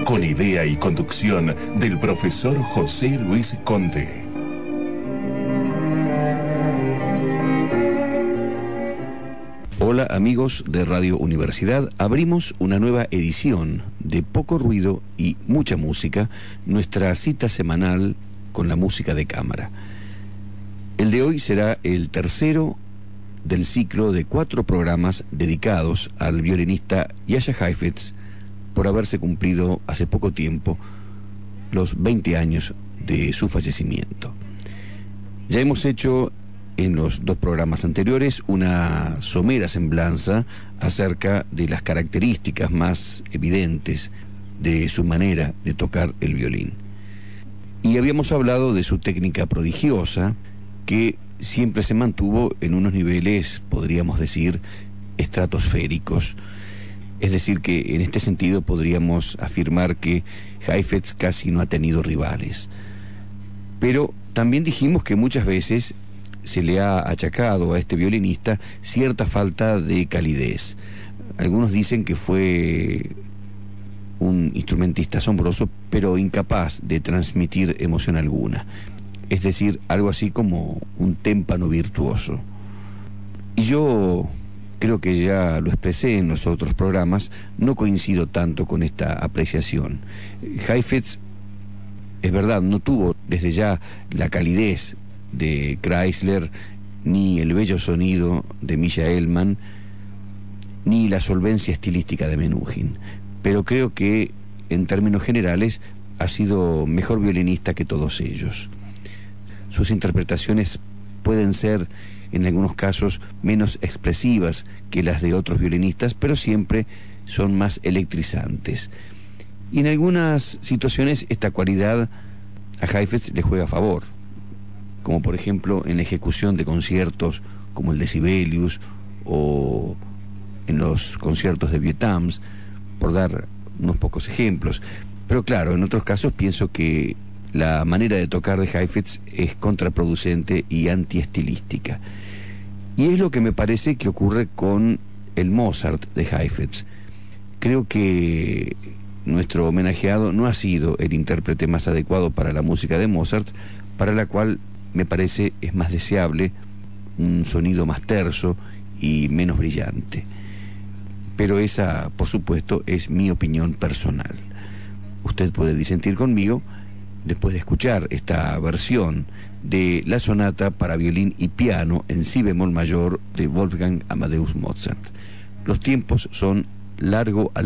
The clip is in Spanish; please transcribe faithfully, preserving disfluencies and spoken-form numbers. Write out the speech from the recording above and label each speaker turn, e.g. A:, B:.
A: con idea y conducción del profesor José Luis Conte.
B: Hola amigos de Radio Universidad, abrimos una nueva edición de Poco Ruido y Mucha Música, nuestra cita semanal con la música de cámara. El de hoy será el tercero del ciclo de cuatro programas dedicados al violinista Jascha Heifetz por haberse cumplido hace poco tiempo los veinte años de su fallecimiento. Ya hemos hecho en los dos programas anteriores una somera semblanza acerca de las características más evidentes de su manera de tocar el violín. Y habíamos hablado de su técnica prodigiosa, que siempre se mantuvo en unos niveles, podríamos decir, estratosféricos. Es decir, que en este sentido podríamos afirmar que Heifetz casi no ha tenido rivales. Pero también dijimos que muchas veces se le ha achacado a este violinista cierta falta de calidez. Algunos dicen que fue un instrumentista asombroso, pero incapaz de transmitir emoción alguna. Es decir, algo así como un témpano virtuoso. Y yo creo que ya lo expresé en los otros programas, no coincido tanto con esta apreciación. Heifetz, es verdad, no tuvo desde ya la calidez de Kreisler, ni el bello sonido de Mischa Elman, ni la solvencia estilística de Menuhin, pero creo que en términos generales ha sido mejor violinista que todos ellos. Sus interpretaciones pueden ser en algunos casos menos expresivas que las de otros violinistas, pero siempre son más electrizantes. Y en algunas situaciones esta cualidad a Heifetz le juega a favor, como por ejemplo en la ejecución de conciertos como el de Sibelius o en los conciertos de Vietnams, por dar unos pocos ejemplos. Pero claro, en otros casos pienso que la manera de tocar de Heifetz es contraproducente y antiestilística. Y es lo que me parece que ocurre con el Mozart de Heifetz. Creo que nuestro homenajeado no ha sido el intérprete más adecuado para la música de Mozart, para la cual me parece es más deseable un sonido más terso y menos brillante. Pero esa, por supuesto, es mi opinión personal. Usted puede disentir conmigo después de escuchar esta versión de la sonata para violín y piano en si bemol mayor de Wolfgang Amadeus Mozart. Los tiempos son largo al